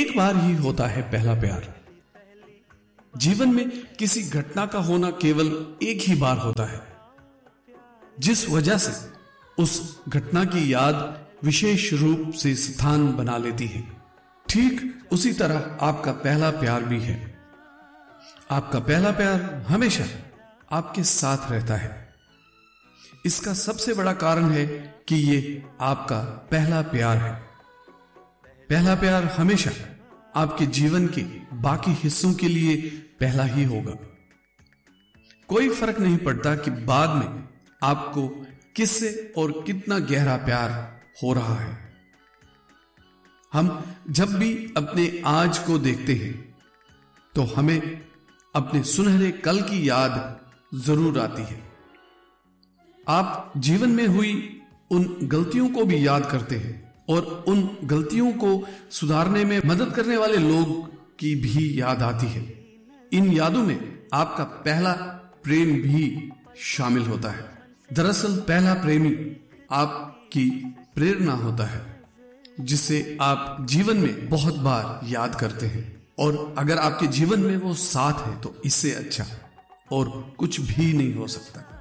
एक बार ही होता है पहला प्यार। जीवन में किसी घटना का होना केवल एक ही बार होता है, जिस वजह से उस घटना की याद विशेष रूप से स्थान बना लेती है। ठीक उसी तरह आपका पहला प्यार भी है। आपका पहला प्यार हमेशा आपके साथ रहता है। इसका सबसे बड़ा कारण है कि ये आपका पहला प्यार है। पहला प्यार हमेशा आपके जीवन के बाकी हिस्सों के लिए पहला ही होगा। कोई फर्क नहीं पड़ता कि बाद में आपको किससे और कितना गहरा प्यार हो रहा है। हम जब भी अपने आज को देखते हैं तो हमें अपने सुनहरे कल की याद जरूर आती है। आप जीवन में हुई उन गलतियों को भी याद करते हैं और उन गलतियों को सुधारने में मदद करने वाले लोग की भी याद आती है। इन यादों में आपका पहला प्रेम भी शामिल होता है। दरअसल पहला प्रेमी आपकी प्रेरणा होता है, जिसे आप जीवन में बहुत बार याद करते हैं। और अगर आपके जीवन में वो साथ है तो इससे अच्छा और कुछ भी नहीं हो सकता।